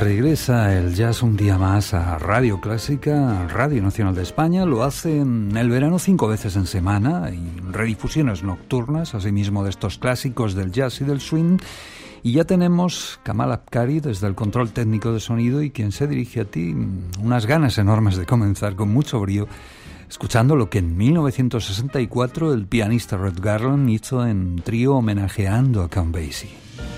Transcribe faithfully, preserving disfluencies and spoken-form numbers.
Regresa el jazz un día más a Radio Clásica, Radio Nacional de España. Lo hace en el verano cinco veces en semana y redifusiones nocturnas, asimismo de estos clásicos del jazz y del swing. Y ya tenemos Kamal Abkari desde el control técnico de sonido y quien se dirige a ti, unas ganas enormes de comenzar con mucho brío, escuchando lo que en mil novecientos sesenta y cuatro el pianista Red Garland hizo en trío homenajeando a Count Basie.